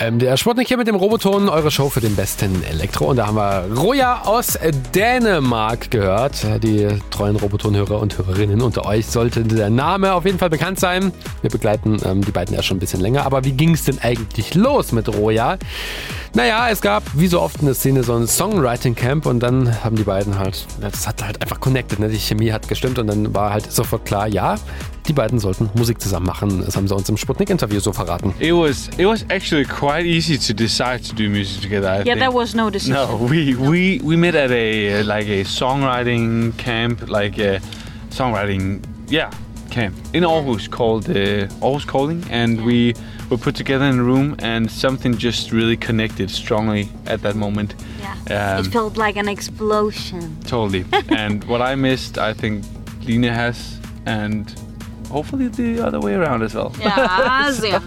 Der Sputnik hier mit dem Roboton, eure Show für den besten Elektro. Und da haben wir Roja aus Dänemark gehört. Die treuen Roboton-Hörer und Hörerinnen unter euch sollte der Name auf jeden Fall bekannt sein. Wir begleiten die beiden erst schon ein bisschen länger. Aber wie ging es denn eigentlich los mit Roja? Naja, es gab wie so oft in der Szene so ein Songwriting-Camp und dann haben die beiden halt, das hat halt einfach connected, ne? Die Chemie hat gestimmt und dann war halt sofort klar, ja, die beiden sollten Musik zusammen machen. Das haben sie uns im Sputnik-Interview so verraten. It was actually quite easy to decide to do music together, I think. there was no decision. No, we met at a songwriting camp, camp in Aarhus called Aarhus Calling, and we were put together in a room and something just really connected strongly at that moment. Yeah, it felt like an explosion. Totally. And what I missed, I think Line has, and hopefully the other way around as well. Ja, sehr.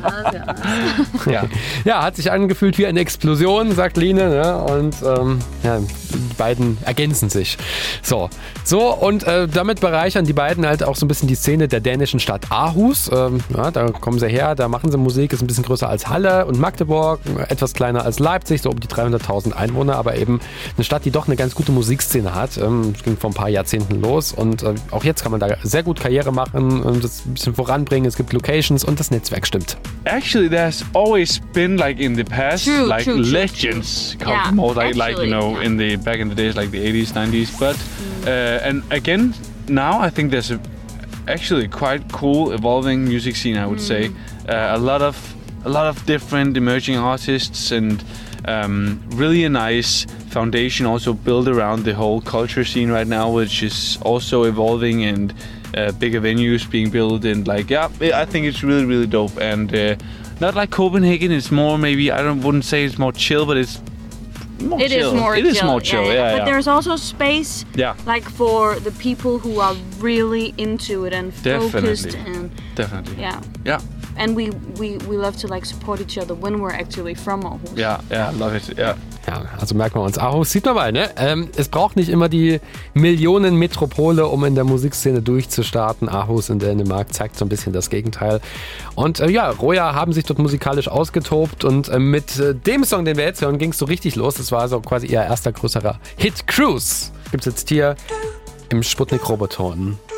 Ja, hat sich angefühlt wie eine Explosion, sagt Line, ne? Und die beiden ergänzen sich. So und damit bereichern die beiden halt auch so ein bisschen die Szene der dänischen Stadt Aarhus. Da kommen sie her, da machen sie Musik, ist ein bisschen größer als Halle und Magdeburg, etwas kleiner als Leipzig, so um die 300.000 Einwohner, aber eben eine Stadt, die doch eine ganz gute Musikszene hat. Es ging vor ein paar Jahrzehnten los und auch jetzt kann man da sehr gut Karriere machen und das ein bisschen voranbringen. Es gibt Locations und das Netzwerk stimmt. Actually, there's always been like in the past, true, legends come from all back in the days, like the 80s, 90s. But and again, now I think there's actually quite cool evolving music scene. I would say a lot of different emerging artists and really a nice foundation also built around the whole culture scene right now, which is also evolving and bigger venues being built and I think it's really, really dope. And not like Copenhagen, it's more maybe, wouldn't say it's more chill, but it's more It chill. is more chill. Yeah. But there's also space like for the people who are really into it and focused. Definitely. Yeah. And we love to like support each other when we're actually from Aarhus. Yeah, love it. Yeah. Ja, also merken wir uns. Aarhus sieht man mal, ne? Es braucht nicht immer die Millionenmetropole, um in der Musikszene durchzustarten. Aarhus in Dänemark zeigt so ein bisschen das Gegenteil. Und Roja haben sich dort musikalisch ausgetobt und mit dem Song, den wir jetzt hören, ging es so richtig los. Das war so quasi ihr erster größerer Hit. Cruise gibt's jetzt hier im Sputnik Roboton.